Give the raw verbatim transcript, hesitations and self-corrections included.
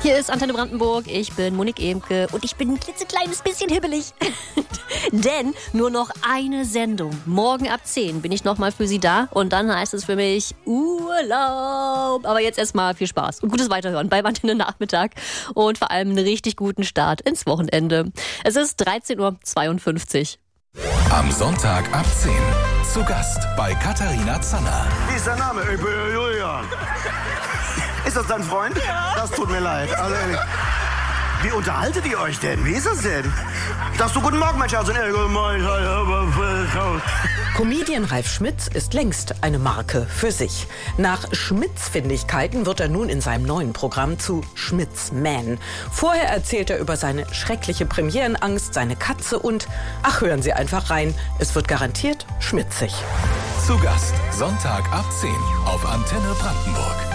Hier ist Antenne Brandenburg, ich bin Monique Emke und ich bin ein klitzekleines bisschen hibbelig. Denn nur noch eine Sendung. Morgen ab zehn bin ich nochmal für Sie da und dann heißt es für mich Urlaub. Aber jetzt erstmal viel Spaß und gutes Weiterhören beim Antenne Nachmittag und vor allem einen richtig guten Start ins Wochenende. Es ist dreizehn Uhr zweiundfünfzig. Am Sonntag ab zehn zu Gast bei Katharina Zanner. Wie ist dein Name? Ich bin Julian. Ist das dein Freund? Ja. Das tut mir leid. Also, wie unterhaltet ihr euch denn? Wie ist das denn? Sagst du guten Morgen, mein Schatz? Comedian Ralf Schmitz ist längst eine Marke für sich. Nach Schmitz-Findigkeiten wird er nun in seinem neuen Programm zu Schmitz-Man. Vorher erzählt er über seine schreckliche Premierenangst, seine Katze und, ach, hören Sie einfach rein, es wird garantiert schmitzig. Zu Gast Sonntag ab zehn auf Antenne Brandenburg.